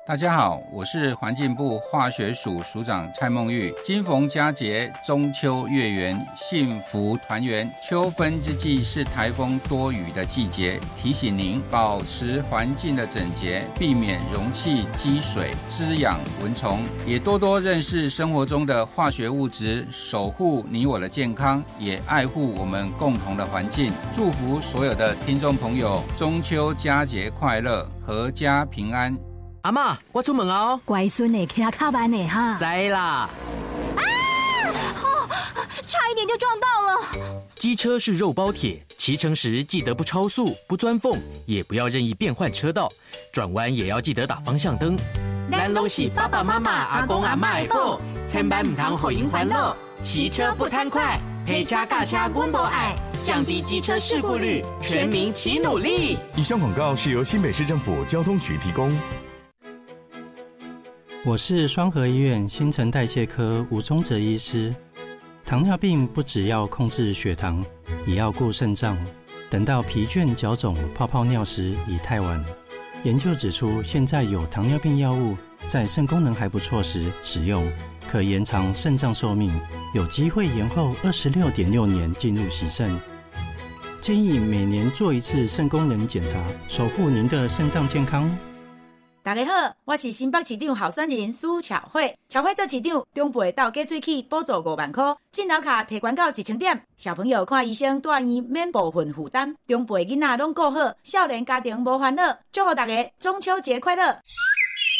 大家好，我是环境部化学署署长蔡孟玉。今逢佳节，中秋月圆，幸福团圆。秋分之际是台风多雨的季节，提醒您保持环境的整洁，避免容器积水，滋养蚊虫，也多多认识生活中的化学物质，守护你我的健康，也爱护我们共同的环境。祝福所有的听众朋友中秋佳节快乐，阖家平安。 阿嬷，我出门哦。 乖孙呢，骑靠班呢哈。 知啦。 差一点就撞到了。 机车是肉包铁，骑乘时记得不超速、不钻缝，也不要任意变换车道，转弯也要记得打方向灯。咱拢是爸爸妈妈、阿公阿嬷的好，千万唔通互因烦恼。骑车不贪快，陪车驾车阮无爱，降低机车事故率，全民齐努力。 以上广告是由新北市政府交通局提供。 我是双和医院新陈代谢科吴宗哲医师。糖尿病不只要控制血糖，也要顾肾脏。等到疲倦、脚肿、泡泡尿时已太晚。研究指出，现在有糖尿病药物在肾功能还不错时使用，可延长肾脏寿命，有机会延后26.6年进入洗肾。建议每年做一次肾功能检查，守护您的肾脏健康。 大家好，我是新北市长候选人苏巧慧。巧慧做市长，中部的倒计喙齿补助5万块，进脑卡提悬到1000点。小朋友看医生住院免部分负担，中部的囡仔拢顾好，少年家庭无烦恼。祝福大家中秋节快乐！